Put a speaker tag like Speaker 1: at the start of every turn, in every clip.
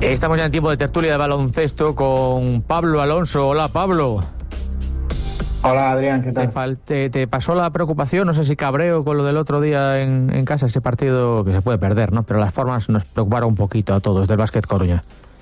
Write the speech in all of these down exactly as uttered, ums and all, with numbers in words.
Speaker 1: Estamos ya en tiempo de tertulia de baloncesto con Pablo Alonso. Hola, Pablo.
Speaker 2: Hola, Adrián, ¿qué tal?
Speaker 1: ¿Te, fal- te, te pasó la preocupación, no sé si cabreo con lo del otro día en, en casa, ese partido que se puede perder, ¿no? Pero las formas nos preocuparon un poquito a todos del Básquet Coruña.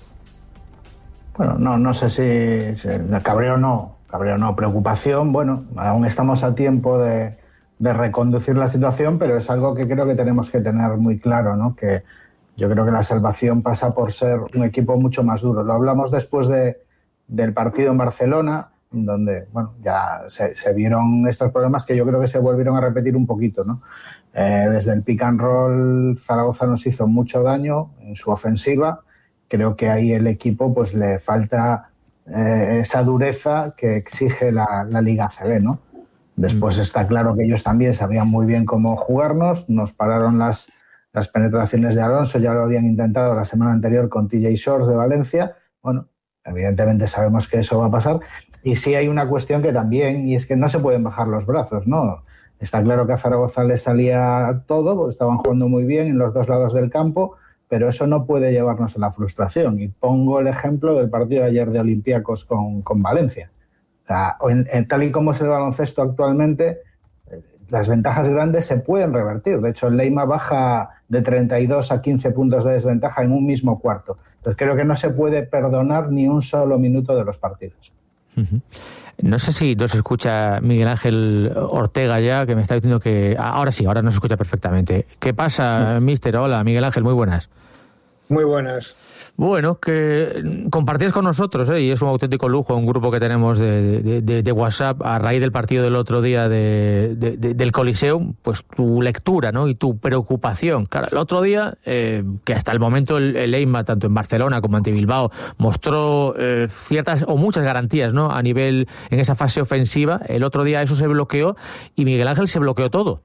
Speaker 2: Bueno, no, no sé si, si cabreo no, cabreo no, preocupación, bueno, aún estamos a tiempo de, de reconducir la situación, pero es algo que creo que tenemos que tener muy claro, ¿no? Que yo creo que la salvación pasa por ser un equipo mucho más duro. Lo hablamos después de, del partido en Barcelona, donde, bueno, ya se, se vieron estos problemas que yo creo que se volvieron a repetir un poquito, ¿no? Eh, desde el pick and roll, Zaragoza nos hizo mucho daño en su ofensiva. Creo que ahí el equipo pues le falta eh, esa dureza que exige la, la Liga A C B, ¿no? Después está claro que ellos también sabían muy bien cómo jugarnos, nos pararon las, las penetraciones de Alonso, ya lo habían intentado la semana anterior con T J Shorts de Valencia. Bueno, evidentemente sabemos que eso va a pasar. Y sí hay una cuestión que también, y es que no se pueden bajar los brazos, ¿no? Está claro que a Zaragoza le salía todo, porque estaban jugando muy bien en los dos lados del campo, pero eso no puede llevarnos a la frustración. Y pongo el ejemplo del partido de ayer de Olympiacos con, con Valencia. O sea, en, en, tal y como es el baloncesto actualmente, las ventajas grandes se pueden revertir. De hecho, el Leima baja de treinta y dos a quince puntos de desventaja en un mismo cuarto. Entonces creo que no se puede perdonar ni un solo minuto de los partidos.
Speaker 1: Uh-huh. No sé si nos escucha Miguel Ángel Ortega ya, que me está diciendo que... Ahora sí, ahora nos escucha perfectamente. ¿Qué pasa, sí. Mister? Hola, Miguel Ángel, muy buenas.
Speaker 3: Muy buenas.
Speaker 1: Bueno, que compartías con nosotros, ¿eh? Y es un auténtico lujo, un grupo que tenemos de, de, de, de WhatsApp a raíz del partido del otro día de, de, de, del Coliseum, pues tu lectura, ¿no? Y tu preocupación. Claro, el otro día, eh, que hasta el momento el, el Leima, tanto en Barcelona como ante Bilbao, mostró eh, ciertas o muchas garantías, ¿no? A nivel, en esa fase ofensiva, el otro día eso se bloqueó y Miguel Ángel se bloqueó todo.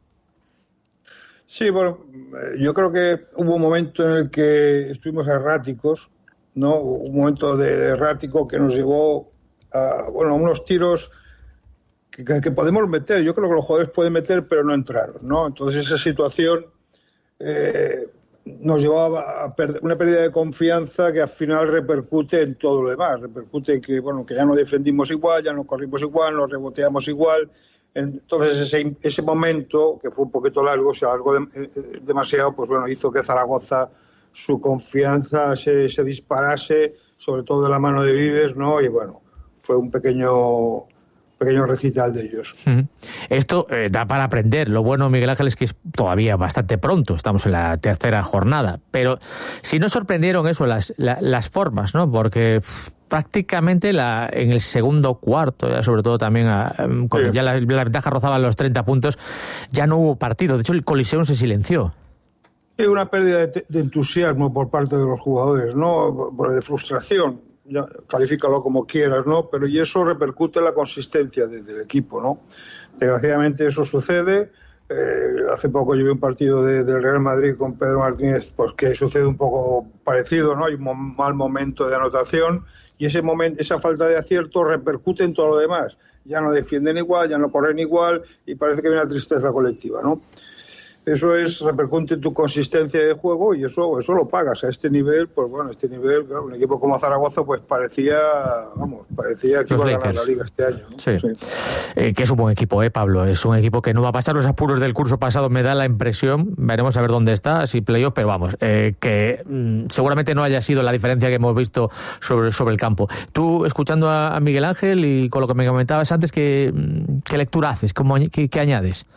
Speaker 3: Sí, bueno, yo creo que hubo un momento en el que estuvimos erráticos, ¿no? Un momento de, de errático que nos llevó a, bueno, a unos tiros que, que, que podemos meter. Yo creo que los jugadores pueden meter, pero no entraron, ¿no? Entonces esa situación eh, nos llevó a, a perder, una pérdida de confianza que al final repercute en todo lo demás. Repercute en que, bueno, que ya no defendimos igual, ya no corrimos igual, nos reboteamos igual. Entonces ese, ese momento, que fue un poquito largo, se alargó de, demasiado, pues bueno, hizo que Zaragoza, su confianza se, se disparase, sobre todo de la mano de Vives, ¿no? Y bueno, fue un pequeño, pequeño recital de ellos.
Speaker 1: Uh-huh. Esto eh, da para aprender. Lo bueno, Miguel Ángel, es que es todavía bastante pronto, estamos en la tercera jornada, pero si nos sorprendieron eso, las, la, las formas, ¿no? Porque... Pff, prácticamente la, en el segundo cuarto, ya sobre todo también a, cuando sí. ya la, la ventaja rozaba los treinta puntos, ya no hubo partido. De hecho, el Coliseum se silenció.
Speaker 3: Sí, una pérdida de, de entusiasmo por parte de los jugadores, ¿no? De frustración, ya, califícalo como quieras, ¿no? Pero y eso repercute en la consistencia de, del equipo, ¿no? Desgraciadamente eso sucede. Eh, hace poco llevé un partido de, del Real Madrid con Pedro Martínez, pues que sucede un poco parecido, ¿no? Hay un mo- mal momento de anotación. Y ese momento, esa falta de acierto repercute en todo lo demás. Ya no defienden igual, ya no corren igual y parece que hay una tristeza colectiva, ¿no? Eso es, repercute en tu consistencia de juego y eso eso lo pagas a este nivel. Pues bueno, a este nivel, claro, un equipo como Zaragoza pues parecía, vamos, parecía que
Speaker 1: los
Speaker 3: iba
Speaker 1: Lakers.
Speaker 3: a ganar la Liga este año, ¿no?
Speaker 1: Sí.
Speaker 3: Sí.
Speaker 1: Eh, que es un buen equipo, ¿eh, Pablo? Es un equipo que no va a pasar los apuros del curso pasado, me da la impresión. Veremos a ver dónde está, si playoff, pero vamos, eh, que mmm, seguramente no haya sido la diferencia que hemos visto sobre, sobre el campo. Tú, escuchando a, a Miguel Ángel y con lo que me comentabas antes, ¿qué, qué lectura haces? ¿Cómo, qué, qué añades?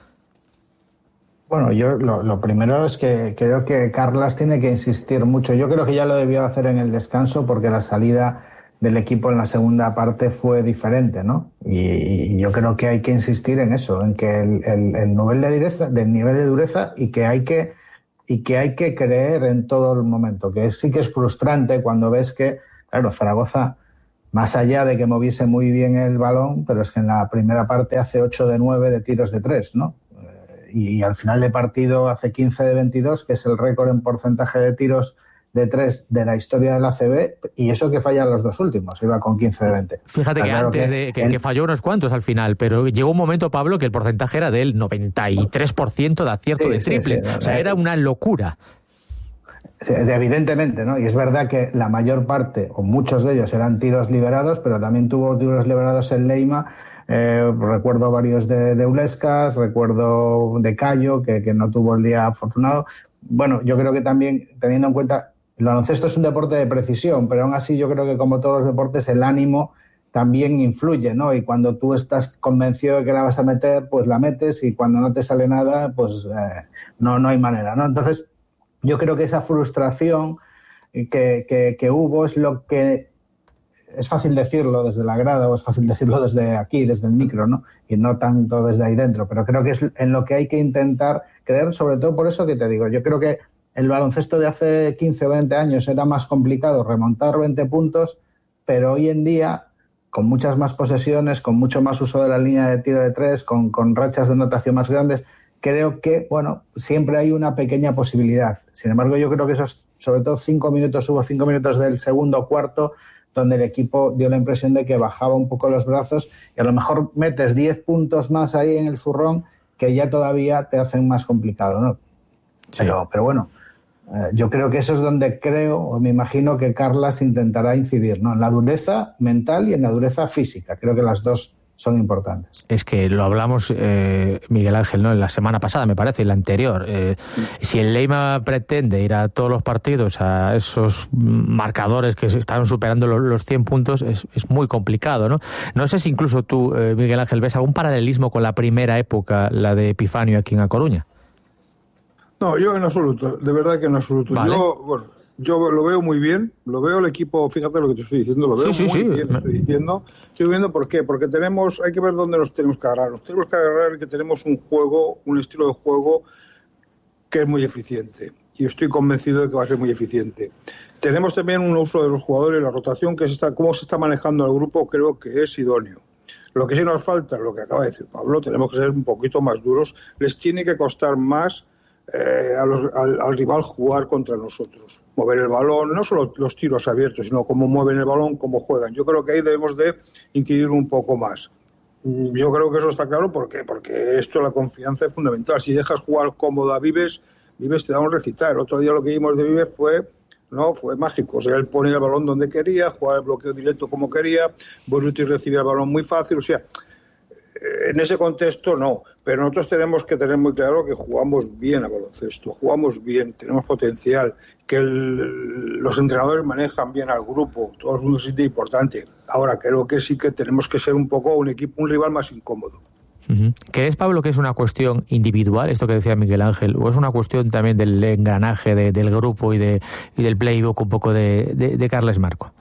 Speaker 2: Bueno, yo lo, lo primero es que creo que Carlas tiene que insistir mucho. Yo creo que ya lo debió hacer en el descanso porque la salida del equipo en la segunda parte fue diferente, ¿no? Y, y yo creo que hay que insistir en eso, en que el, el, el nivel de dureza, del nivel de dureza y que hay que y que hay que creer en todo el momento. Que sí que es frustrante cuando ves que, claro, Zaragoza, más allá de que moviese muy bien el balón, pero es que en la primera parte hace ocho de nueve de tiros de tres, ¿no? Y al final de partido hace quince de veintidós, que es el récord en porcentaje de tiros de tres de la historia de la A C B, y eso que fallan los dos últimos, iba con quince de veinte.
Speaker 1: Fíjate que claro antes que, de que, el... que falló unos cuantos al final, pero llegó un momento, Pablo, que el porcentaje era del noventa y tres por ciento de acierto sí, de triples, sí, sí, o sea, era una locura.
Speaker 2: Evidentemente, ¿no? Y es verdad que la mayor parte, o muchos de ellos, eran tiros liberados, pero también tuvo tiros liberados en Leima. Eh, recuerdo varios de, de Ulescas, recuerdo de Cayo, que, que no tuvo el día afortunado. Bueno, yo creo que también, teniendo en cuenta, el baloncesto es un deporte de precisión, pero aún así yo creo que como todos los deportes, el ánimo también influye, ¿no? Y cuando tú estás convencido de que la vas a meter, pues la metes, y cuando no te sale nada, pues eh, no, no hay manera, ¿no? Entonces, yo creo que esa frustración que, que, que hubo es lo que es fácil decirlo desde la grada o es fácil decirlo desde aquí, desde el micro, ¿no? Y no tanto desde ahí dentro, pero creo que es en lo que hay que intentar creer, sobre todo por eso que te digo. Yo creo que el baloncesto de hace quince o veinte años era más complicado remontar veinte puntos, pero hoy en día, con muchas más posesiones, con mucho más uso de la línea de tiro de tres, con, con rachas de anotación más grandes, creo que, bueno, siempre hay una pequeña posibilidad. Sin embargo, yo creo que esos, sobre todo cinco minutos, hubo cinco minutos del segundo cuarto, donde el equipo dio la impresión de que bajaba un poco los brazos, y a lo mejor metes diez puntos más ahí en el zurrón que ya todavía te hacen más complicado, ¿no? Sí. Pero, pero bueno, eh, yo creo que eso es donde creo, o me imagino que Carlas intentará incidir, ¿no? En la dureza mental y en la dureza física. Creo que las dos son importantes.
Speaker 1: Es que lo hablamos, eh, Miguel Ángel, ¿no? En la semana pasada, me parece, y la anterior. Eh, si el Leima pretende ir a todos los partidos a esos marcadores que están superando los, los cien puntos, es, es muy complicado, ¿no? No sé si incluso tú, eh, Miguel Ángel, ves algún paralelismo con la primera época, la de Epifanio aquí en A Coruña.
Speaker 3: No, yo en absoluto, de verdad que en absoluto. Vale. Yo, bueno, yo lo veo muy bien, lo veo el equipo, fíjate lo que te estoy diciendo, lo veo
Speaker 1: sí, sí,
Speaker 3: muy
Speaker 1: sí.
Speaker 3: bien, estoy diciendo. Estoy viendo por qué, porque tenemos, hay que ver dónde nos tenemos que agarrar. Nos tenemos que agarrar que tenemos un juego, un estilo de juego que es muy eficiente. Y estoy convencido de que va a ser muy eficiente. Tenemos también un uso de los jugadores, la rotación, que se está, cómo se está manejando el grupo, creo que es idóneo. Lo que sí nos falta, lo que acaba de decir Pablo, tenemos que ser un poquito más duros. Les tiene que costar más Eh, a los, al, al rival jugar contra nosotros, mover el balón, no solo los tiros abiertos, sino cómo mueven el balón, cómo juegan. Yo creo que ahí debemos de incidir un poco más. Yo creo que eso está claro. ¿Por qué? Porque esto, la confianza es fundamental. Si dejas jugar cómodo a Vives, Vives te da un recital. El otro día lo que vimos de Vives fue no fue mágico. O sea, él ponía el balón donde quería, jugaba el bloqueo directo como quería, Bonucci recibía el balón muy fácil. O sea, en ese contexto no, pero nosotros tenemos que tener muy claro que jugamos bien a baloncesto, jugamos bien, tenemos potencial, que el, los entrenadores manejan bien al grupo, todo el mundo se siente importante. Ahora creo que sí que tenemos que ser un poco un equipo, un rival más incómodo.
Speaker 1: Uh-huh. ¿Crees, Pablo, que es una cuestión individual, esto que decía Miguel Ángel, o es una cuestión también del engranaje de, del grupo y, de, y del playbook un poco de, de, de Carles Marco?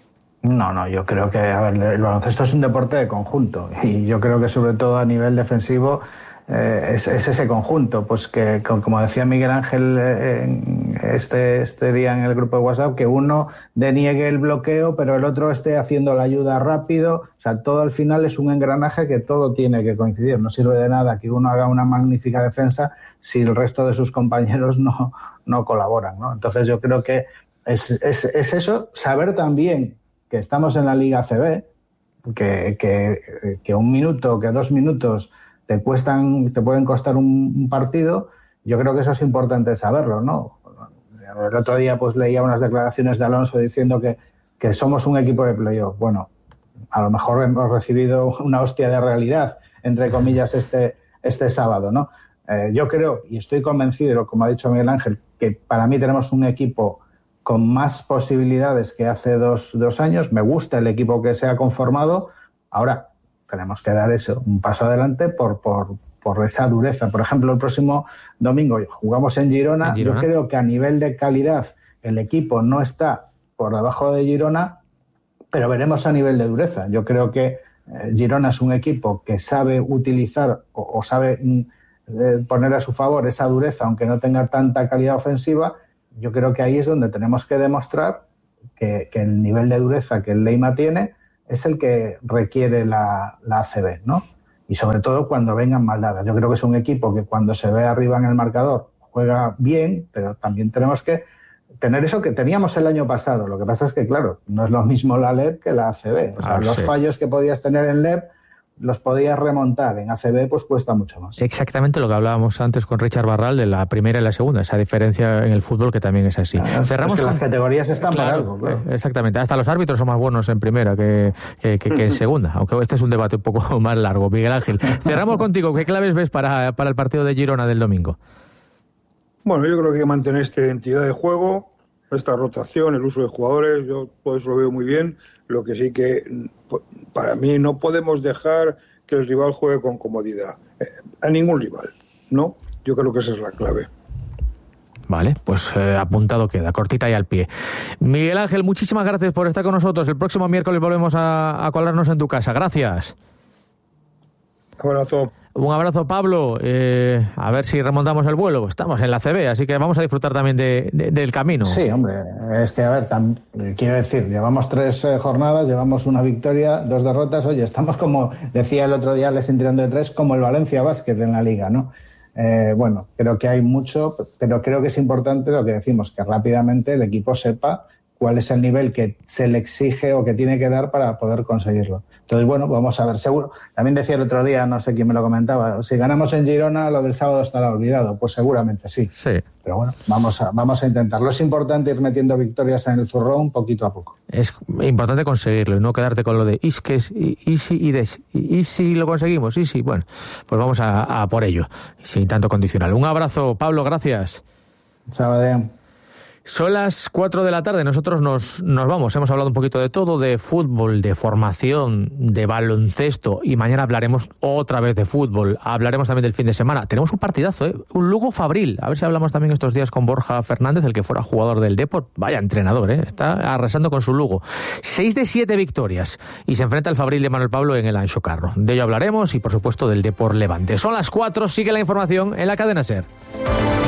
Speaker 2: No, no, yo creo que a ver, el baloncesto es un deporte de conjunto, y yo creo que sobre todo a nivel defensivo eh, es, es ese conjunto, pues que como decía Miguel Ángel eh, este, este día en el grupo de WhatsApp, que uno deniegue el bloqueo pero el otro esté haciendo la ayuda rápido. O sea, todo al final es un engranaje que todo tiene que coincidir. No sirve de nada que uno haga una magnífica defensa si el resto de sus compañeros no, no colaboran, ¿no? Entonces yo creo que es, es, es eso, saber también que estamos en la Liga A C B, que, que, que un minuto, que dos minutos te cuestan, te pueden costar un, un partido. Yo creo que eso es importante saberlo, ¿no? El otro día pues leía unas declaraciones de Alonso diciendo que, que somos un equipo de playoff. Bueno, a lo mejor hemos recibido una hostia de realidad, entre comillas, este, este sábado, ¿no? Eh, yo creo, y estoy convencido, como ha dicho Miguel Ángel, que para mí tenemos un equipo con más posibilidades que hace dos, dos años. Me gusta el equipo que se ha conformado. Ahora tenemos que dar eso, un paso adelante por, por, por esa dureza. Por ejemplo, el próximo domingo jugamos en Girona. en Girona. Yo creo que a nivel de calidad el equipo no está por debajo de Girona, pero veremos a nivel de dureza. Yo creo que eh, Girona es un equipo que sabe utilizar o, o sabe eh, poner a su favor esa dureza, aunque no tenga tanta calidad ofensiva. Yo creo que ahí es donde tenemos que demostrar que, que el nivel de dureza que el Leima tiene es el que requiere la, la A C B, ¿no? Y sobre todo cuando vengan mal dadas. Yo creo que es un equipo que cuando se ve arriba en el marcador juega bien, pero también tenemos que tener eso que teníamos el año pasado. Lo que pasa es que, claro, no es lo mismo la L E B que la A C B. O sea, ah, los sí. fallos que podías tener en L E B, los podías remontar. En A C B pues cuesta mucho más.
Speaker 1: Exactamente lo que hablábamos antes con Richard Barral de la primera y la segunda, esa diferencia en el fútbol que también es así.
Speaker 2: Claro,
Speaker 1: Cerramos
Speaker 2: es que
Speaker 1: con...
Speaker 2: las categorías están
Speaker 1: claro,
Speaker 2: para algo. Claro.
Speaker 1: Exactamente, hasta los árbitros son más buenos en primera que, que, que, que en segunda, aunque este es un debate un poco más largo. Miguel Ángel, cerramos contigo. ¿Qué claves ves para, para el partido de Girona del domingo?
Speaker 3: Bueno, yo creo que hay que mantener esta identidad de juego, esta rotación, el uso de jugadores, yo todo eso lo veo muy bien. Lo que sí que, para mí, no podemos dejar que el rival juegue con comodidad. A ningún rival, ¿no? Yo creo que esa es la clave.
Speaker 1: Vale, pues eh, apuntado queda, cortita y al pie. Miguel Ángel, muchísimas gracias por estar con nosotros. El próximo miércoles volvemos a, a colarnos en tu casa. Gracias.
Speaker 3: Un abrazo.
Speaker 1: Un abrazo, Pablo. Eh, a ver si remontamos el vuelo. Estamos en la C B, así que vamos a disfrutar también de, de, del camino.
Speaker 2: Sí, hombre, es que, a ver, tam, quiero decir, llevamos tres eh, jornadas, llevamos una victoria, dos derrotas. Oye, estamos como, decía el otro día, les tirando de tres, como el Valencia Basket en la Liga, ¿no? Eh, bueno, creo que hay mucho, pero creo que es importante lo que decimos, que rápidamente el equipo sepa cuál es el nivel que se le exige o que tiene que dar para poder conseguirlo. Entonces, bueno, vamos a ver, seguro. También decía el otro día, no sé quién me lo comentaba, si ganamos en Girona, lo del sábado estará olvidado. Pues seguramente sí.
Speaker 1: Sí.
Speaker 2: Pero bueno, vamos a, vamos a intentarlo. Es importante ir metiendo victorias en el zurrón poquito a poco.
Speaker 1: Es importante conseguirlo y no quedarte con lo de is que es y si y des. Y si lo conseguimos, y si, bueno, pues vamos a, a por ello, sin tanto condicional. Un abrazo, Pablo, gracias.
Speaker 2: Chao, Adrián.
Speaker 1: Son las cuatro de la tarde, nosotros nos, nos vamos, hemos hablado un poquito de todo, de fútbol, de formación, de baloncesto, y mañana hablaremos otra vez de fútbol, hablaremos también del fin de semana. Tenemos un partidazo, ¿eh? Un Lugo Fabril, a ver si hablamos también estos días con Borja Fernández, el que fuera jugador del Depor, vaya entrenador, ¿eh? Está arrasando con su Lugo. Seis de siete victorias, y se enfrenta al Fabril de Manuel Pablo en el Anxo Carro. De ello hablaremos, y por supuesto del Depor Levante. Son las cuatro, sigue la información en la cadena SER.